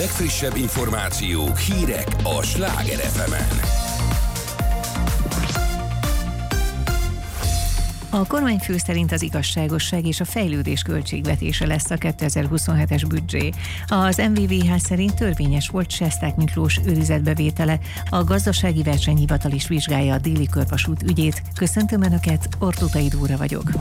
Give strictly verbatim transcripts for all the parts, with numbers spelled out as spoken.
legfrissebb információk, hírek a Sláger ef emen. A kormányfő szerint az igazságosság és a fejlődés költségvetése lesz a kétezer-huszonhetes büdzsé. Az em vé vé há szerint törvényes volt Sesták Miklós őrizetbevétele. A gazdasági versenyhivatal is vizsgálja a déli körvasút ügyét. Köszöntöm Önöket, Ortutai Dóra vagyok.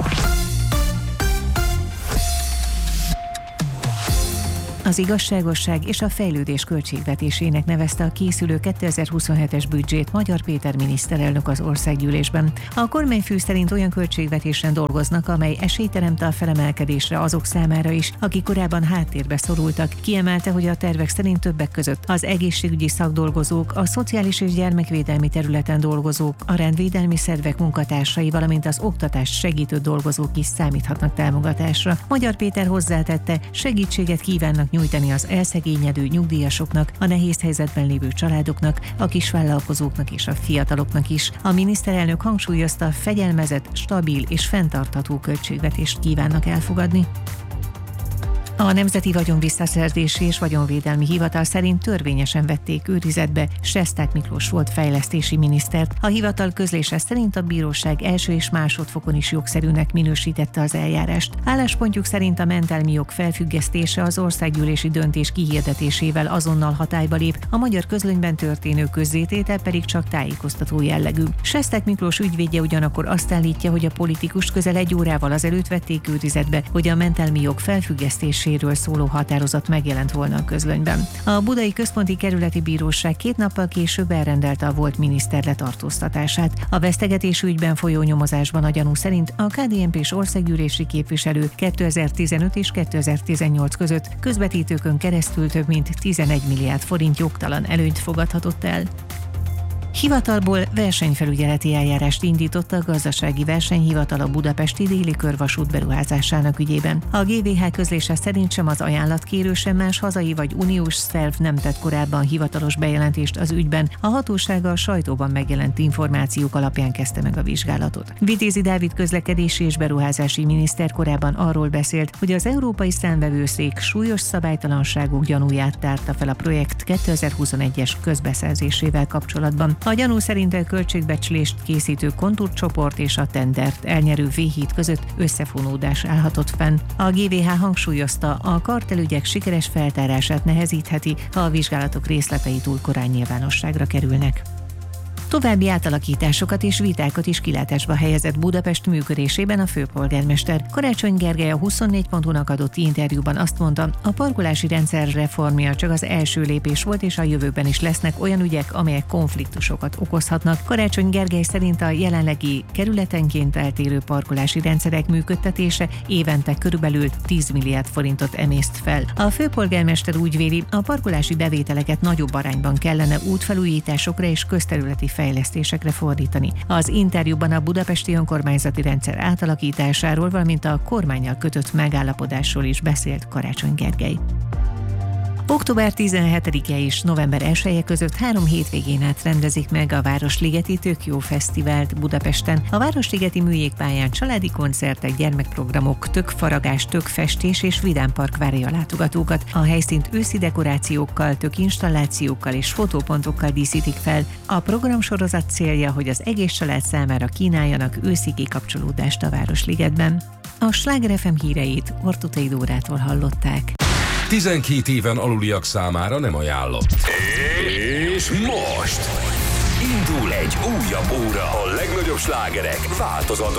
Az igazságosság és a fejlődés költségvetésének nevezte a készülő kétezer-huszonhetes büdzsét Magyar Péter miniszterelnök az országgyűlésben. A kormányfő szerint olyan költségvetésen dolgoznak, amely esélyt teremt a felemelkedésre azok számára is, akik korábban háttérbe szorultak. Kiemelte, hogy a tervek szerint többek között az egészségügyi szakdolgozók, a szociális és gyermekvédelmi területen dolgozók, a rendvédelmi szervek munkatársai, valamint az oktatást segítő dolgozók is számíthatnak támogatásra. Magyar Péter hozzátette, segítséget kívánnak nyújtani az elszegényedő nyugdíjasoknak, a nehéz helyzetben lévő családoknak, a kisvállalkozóknak és a fiataloknak is. A miniszterelnök hangsúlyozta, fegyelmezett, stabil és fenntartható költségvetést kívánnak elfogadni. A Nemzeti Vagyonvisszaszerzési és Vagyonvédelmi Hivatal szerint törvényesen vették őrizetbe Sesták Miklós volt fejlesztési minisztert. A hivatal közlése szerint a bíróság első és másodfokon is jogszerűnek minősítette az eljárást. Álláspontjuk szerint a mentelmi jog felfüggesztése az országgyűlési döntés kihirdetésével azonnal hatályba lép, a magyar közlönyben történő közzététel pedig csak tájékoztató jellegű. Sesták Miklós ügyvédje ugyanakkor azt állítja, hogy a politikust közel egy órával azelőtt vették őrizetbe, hogy a mentelmi jog felfüggesztésével szóló határozat megjelent volna a közlönyben. A Budai Központi Kerületi Bíróság két nappal később elrendelte a volt miniszter letartóztatását. A vesztegetés ügyben folyó nyomozásban a gyanú szerint a ká dé en pés országgyűlési képviselő kétezer-tizenöt és kétezer-tizennyolc között közvetítőkön keresztül több mint tizenegy milliárd forint jogtalan előnyt fogadhatott el. Hivatalból versenyfelügyeleti eljárást indított a Gazdasági Versenyhivatal a budapesti déli körvasút beruházásának ügyében. A gé vé há közlése szerint sem az ajánlatkérő, sem más hazai vagy uniós szerv nem tett korábban hivatalos bejelentést az ügyben. A hatósága a sajtóban megjelent információk alapján kezdte meg a vizsgálatot. Vitézi Dávid közlekedési és beruházási miniszter korábban arról beszélt, hogy az Európai Számvevőszék súlyos szabálytalanságok gyanúját tárta fel a projekt kétezer-huszonegyes közbeszerzésével kapcsolatban. A gyanú szerint a költségbecslést készítő kontúrcsoport és a tendert elnyerő V-híd között összefonódás állhatott fenn. A gé vé há hangsúlyozta, a kartelügyek sikeres feltárását nehezítheti, ha a vizsgálatok részletei túl korán nyilvánosságra kerülnek. További átalakításokat és vitákat is kilátásba helyezett Budapest működésében a főpolgármester. Karácsony Gergely a huszonnégy pont hu-nak adott interjúban azt mondta, a parkolási rendszer reformja csak az első lépés volt, és a jövőben is lesznek olyan ügyek, amelyek konfliktusokat okozhatnak. Karácsony Gergely szerint a jelenlegi kerületenként eltérő parkolási rendszerek működtetése évente körülbelül tíz milliárd forintot emészt fel. A főpolgármester úgy véli, a parkolási bevételeket nagyobb arányban kellene útfelújításokra és közterületi fejlesztésekre fordítani. Az interjúban a budapesti önkormányzati rendszer átalakításáról, valamint a kormánnyal kötött megállapodásról is beszélt Karácsony Gergely. október tizenhetedike és november elseje között három hétvégén át rendezik meg a Városligeti Tök Jó Fesztivált Budapesten. A Városligeti Műjégpályán családi koncertek, gyermekprogramok, tökfaragás, tökfestés és vidámpark várja a látogatókat. A helyszínt őszi dekorációkkal, tökinstallációkkal és fotópontokkal díszítik fel. A programsorozat célja, hogy az egész család számára kínáljanak őszi kikapcsolódást a Városligetben. A Sláger ef em híreit Ortutai Dórától hallották. tizenkét éven aluliak számára nem ajánlott. És most indul egy újabb óra. A legnagyobb slágerek változatos